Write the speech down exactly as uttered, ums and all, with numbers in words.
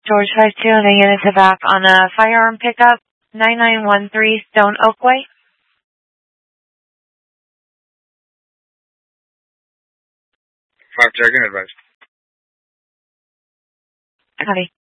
George five two and the units are back on a firearm pickup, nine nine one three Stone Oakway. Five Dragon advice. Copy.